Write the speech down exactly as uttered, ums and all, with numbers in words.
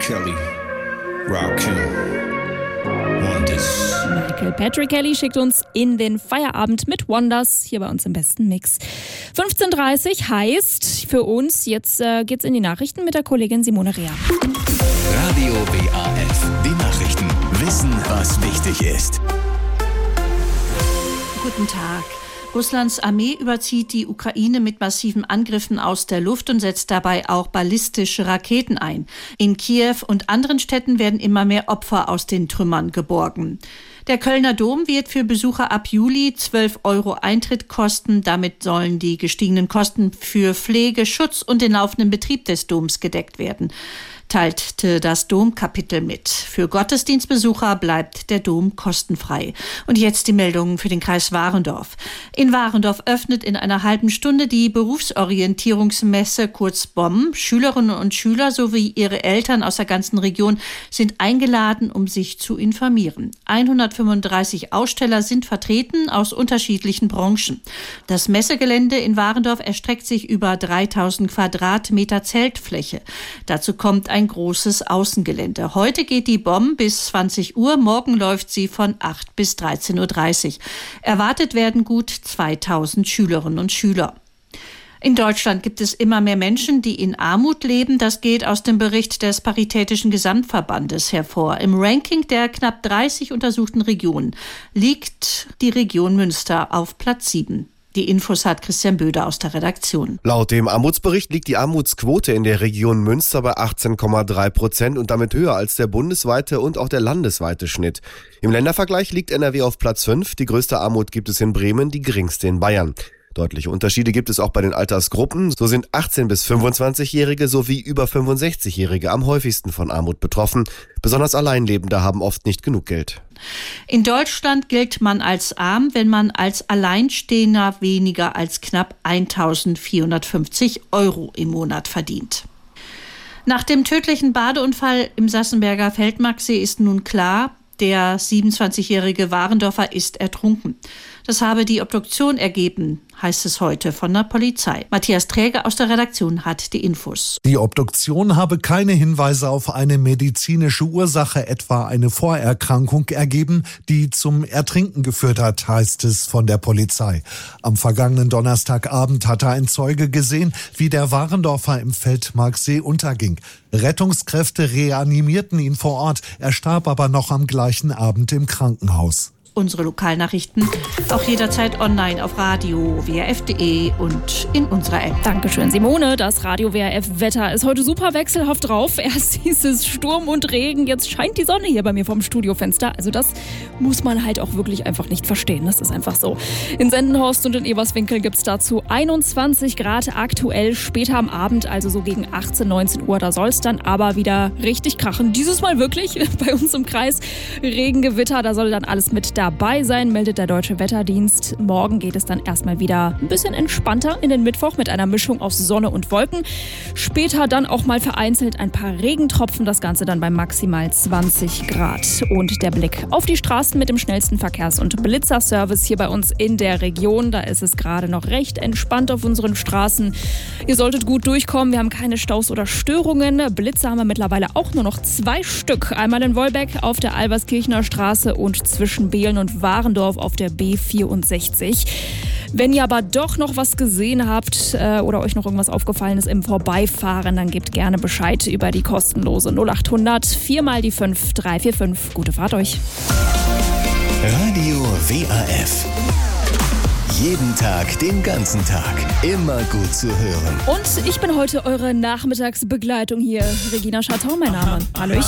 Kelly, Rakim, Wonders. Michael Patrick Kelly schickt uns in den Feierabend mit Wonders hier bei uns im besten Mix. fünfzehn Uhr dreißig heißt für uns, jetzt äh, geht's in die Nachrichten mit der Kollegin Simone Rea. Radio W A F, die Nachrichten. Wissen, was wichtig ist. Guten Tag. Russlands Armee überzieht die Ukraine mit massiven Angriffen aus der Luft und setzt dabei auch ballistische Raketen ein. In Kiew und anderen Städten werden immer mehr Opfer aus den Trümmern geborgen. Der Kölner Dom wird für Besucher ab Juli zwölf Euro Eintritt kosten. Damit sollen die gestiegenen Kosten für Pflege, Schutz und den laufenden Betrieb des Doms gedeckt werden, teilte das Domkapitel mit. Für Gottesdienstbesucher bleibt der Dom kostenfrei. Und jetzt die Meldungen für den Kreis Warendorf. In Warendorf öffnet in einer halben Stunde die Berufsorientierungsmesse, kurz B O M. Schülerinnen und Schüler sowie ihre Eltern aus der ganzen Region sind eingeladen, um sich zu informieren. hundertfünfunddreißig Aussteller sind vertreten aus unterschiedlichen Branchen. Das Messegelände in Warendorf erstreckt sich über dreitausend Quadratmeter Zeltfläche. Dazu kommt ein ein großes Außengelände. Heute geht die B O M bis zwanzig Uhr, morgen läuft sie von acht bis dreizehn Uhr dreißig. Erwartet werden gut zweitausend Schülerinnen und Schüler. In Deutschland gibt es immer mehr Menschen, die in Armut leben. Das geht aus dem Bericht des Paritätischen Gesamtverbandes hervor. Im Ranking der knapp dreißig untersuchten Regionen liegt die Region Münster auf Platz sieben. Die Infos hat Christian Böder aus der Redaktion. Laut dem Armutsbericht liegt die Armutsquote in der Region Münster bei achtzehn Komma drei Prozent und damit höher als der bundesweite und auch der landesweite Schnitt. Im Ländervergleich liegt N R W auf Platz fünf. Die größte Armut gibt es in Bremen, die geringste in Bayern. Deutliche Unterschiede gibt es auch bei den Altersgruppen. So sind achtzehn- bis fünfundzwanzigjährige sowie über fünfundsechzigjährige am häufigsten von Armut betroffen. Besonders Alleinlebende haben oft nicht genug Geld. In Deutschland gilt man als arm, wenn man als Alleinstehender weniger als knapp eintausendvierhundertfünfzig Euro im Monat verdient. Nach dem tödlichen Badeunfall im Sassenberger Feldmarksee ist nun klar, der siebenundzwanzigjährige Warendorfer ist ertrunken. Das habe die Obduktion ergeben, heißt es heute von der Polizei. Matthias Träger aus der Redaktion hat die Infos. Die Obduktion habe keine Hinweise auf eine medizinische Ursache, etwa eine Vorerkrankung, ergeben, die zum Ertrinken geführt hat, heißt es von der Polizei. Am vergangenen Donnerstagabend hatte ein Zeuge gesehen, wie der Warendorfer im Feldmarksee unterging. Rettungskräfte reanimierten ihn vor Ort, er starb aber noch am gleichen Abend im Krankenhaus. Unsere Lokalnachrichten auch jederzeit online auf radio w r f punkt d e und in unserer App. Dankeschön, Simone. Das Radio W R F-Wetter ist heute super wechselhaft drauf. Erst hieß es Sturm und Regen, jetzt scheint die Sonne hier bei mir vom Studiofenster. Also das muss man halt auch wirklich einfach nicht verstehen. Das ist einfach so. In Sendenhorst und in Eberswinkel gibt es dazu einundzwanzig Grad aktuell. Später am Abend, also so gegen achtzehn, neunzehn Uhr, da soll es dann aber wieder richtig krachen. Dieses Mal wirklich bei uns im Kreis Regengewitter. Da soll dann alles mit dabei sein, meldet der Deutsche Wetterdienst. Morgen geht es dann erstmal wieder ein bisschen entspannter in den Mittwoch mit einer Mischung aus Sonne und Wolken. Später dann auch mal vereinzelt ein paar Regentropfen, das Ganze dann bei maximal zwanzig Grad. Und der Blick auf die Straßen mit dem schnellsten Verkehrs- und Blitzerservice hier bei uns in der Region. Da ist es gerade noch recht entspannt auf unseren Straßen. Ihr solltet gut durchkommen, wir haben keine Staus oder Störungen. Blitzer haben wir mittlerweile auch nur noch zwei Stück. Einmal in Wolbeck auf der Alberskirchener Straße und zwischen Behlen und Warendorf auf der B vierundsechzig. Wenn ihr aber doch noch was gesehen habt äh, oder euch noch irgendwas aufgefallen ist im Vorbeifahren, dann gebt gerne Bescheid über die kostenlose null acht hundert vier mal die fünf drei vier fünf. Gute Fahrt euch. Radio W A F. Jeden Tag, den ganzen Tag. Immer gut zu hören. Und ich bin heute eure Nachmittagsbegleitung hier. Regina Schartau, mein Name. Hallöchen.